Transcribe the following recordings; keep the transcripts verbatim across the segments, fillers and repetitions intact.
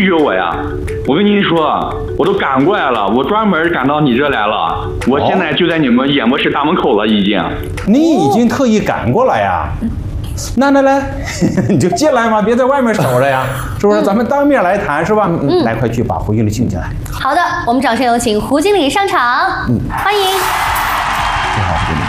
拒绝我呀！我跟您说，我都赶过来了，我专门赶到你这来了。我现在就在你们演播室大门口了，已经。 你已经特意赶过来呀？那来来，你就进来嘛，别在外面守着呀，是不是？咱们当面来谈，是吧？嗯，来，快去把胡经理请进来。 好的，我们掌声有请胡经理上场。嗯，欢迎。 你好，胡经理。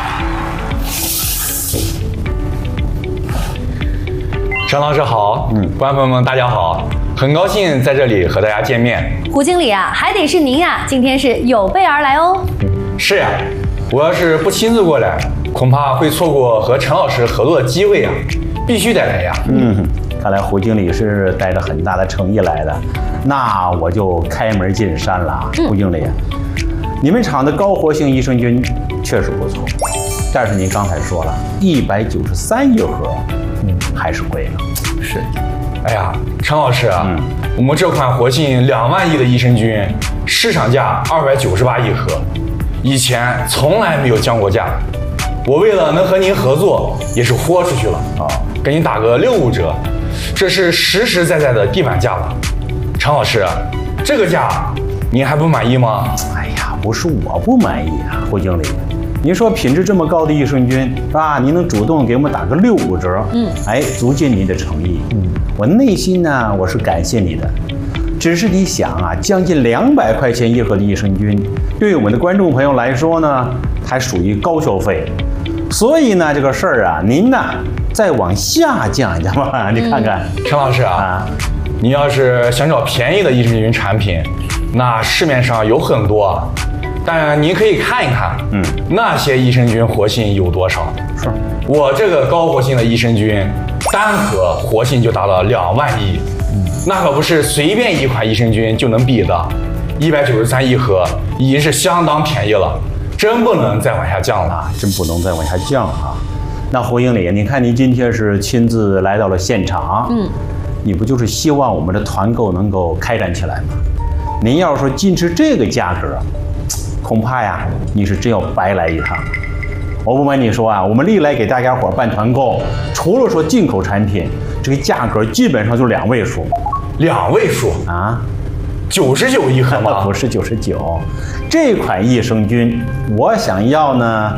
陈老师好，嗯，观众朋友们大家好，很高兴在这里和大家见面。 胡经理啊，还得是您呀，今天是有备而来哦。 是呀，我要是不亲自过来，恐怕会错过和陈老师合作的机会呀，必须得来呀。 嗯，看来胡经理是带着很大的诚意来的，那我就开门进山了。胡经理，你们厂的高活性益生菌确实不错，但是您刚才说了，一百九十三一盒。嗯，还是贵了。 是，哎呀，陈老师啊，嗯、我们这款活性两万亿的益生菌，市场价二百九十八一盒，以前从来没有降过价。我为了能和您合作，也是豁出去了啊，给您打个六五折，这是实实在在的地板价了。陈老师，这个价您还不满意吗？ 哎呀，不是我不满意啊，胡经理。您说品质这么高的益生菌是吧？您能主动给我们打个六五折，嗯，哎，足见您的诚意。嗯，我内心呢，我是感谢你的。只是你想啊，将近两百块钱一盒的益生菌，对于我们的观众朋友来说呢，还属于高消费。所以呢，这个事儿啊，您呢再往下降一下吧。你看看， 陈老师啊，啊你要是想找便宜的益生菌产品，那市面上有很多啊。但您可以看一看，嗯，那些益生菌活性有多少？是，我这个高活性的益生菌，单盒活性就达到两万亿，嗯，那可不是随便一款益生菌就能比的。一百九十三一盒已经是相当便宜了，真不能再往下降了， 真不能再往下降啊！那胡经理，你看您今天是亲自来到了现场，嗯，你不就是希望我们的团购能够开展起来吗？您要是说坚持这个价格，恐怕呀，你是真要白来一趟。我不瞒你说啊，我们历来给大家伙办团购，除了说进口产品，这个价格基本上就两位数。 两位数啊？ 九十九一盒吗？ 不是九十九，这款益生菌我想要呢，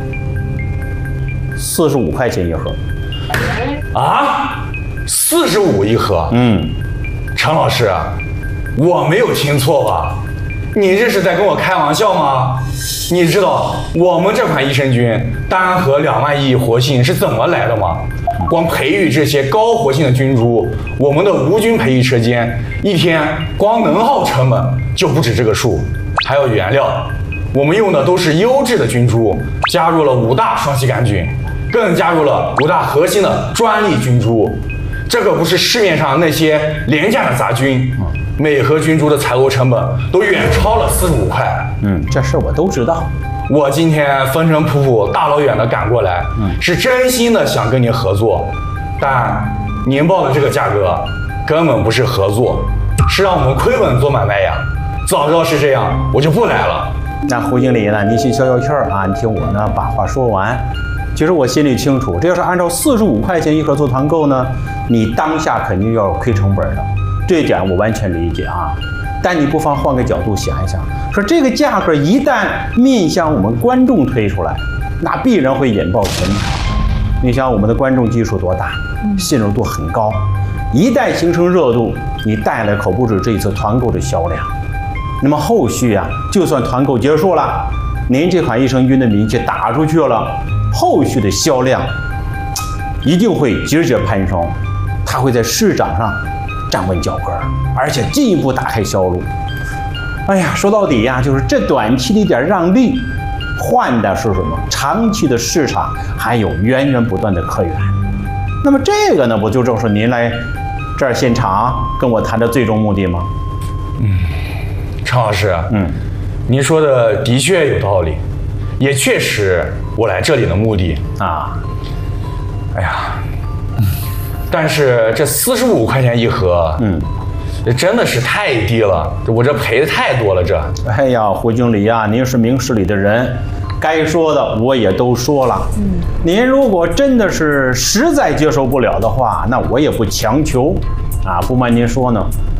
四十五块钱一盒。 啊？四十五一盒？嗯，陈老师，我没有听错吧？你这是在跟我开玩笑吗？你知道我们这款益生菌单盒两万亿活性是怎么来的吗？光培育这些高活性的菌株，我们的无菌培育车间一天光能耗成本就不止这个数，还有原料，我们用的都是优质的菌株，加入了五大双歧杆菌，更加入了五大核心的专利菌株。这可不是市面上那些廉价的杂菌。每盒菌株的采购成本都远超了四十五块。 嗯，这事我都知道。 我今天风尘仆仆大老远的赶过来，嗯，是真心的想跟您合作，但您报的这个价格根本不是合作，是让我们亏本做买卖呀！早知道是这样，我就不来了。 那胡经理呢？您先消消气儿啊！你听我呢把话说完。其实我心里清楚，这要是按照四十五块钱一盒做团购呢，你当下肯定要亏成本的。这一点我完全理解啊，但你不妨换个角度想一想，说这个价格一旦面向我们观众推出来，那必然会引爆全场。你想我们的观众基数多大，信任度很高，一旦形成热度，你带来可不止这一次团购的销量。那么后续啊，就算团购结束了，您这款益生菌的名气打出去了，后续的销量一定会节节攀升，它会在市场上站稳脚跟，而且进一步打开销路。哎呀，说到底呀，就是这短期的一点让利，换的是什么？长期的市场还有源源不断的客源。那么这个呢，不就正是您来这儿现场跟我谈的最终目的吗？ 嗯，陈老师，嗯，您说的的确有道理，也确实我来这里的目的啊。哎呀。但是这四十五块钱一盒，嗯，这真的是太低了，我这赔的太多了这。 哎呀，胡经理啊，您是明事理的人，该说的我也都说了。嗯，您如果真的是实在接受不了的话，那我也不强求。啊，不瞒您说呢，